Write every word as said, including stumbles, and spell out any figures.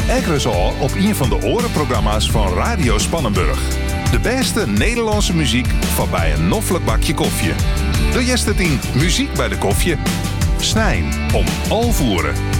Ekkeres al op een van de orenprogramma's van Radio Spannenburg. De beste Nederlandse muziek van bij een noffelijk bakje koffie. De Jestetien Muziek bij de koffie. Snijn om alvoeren.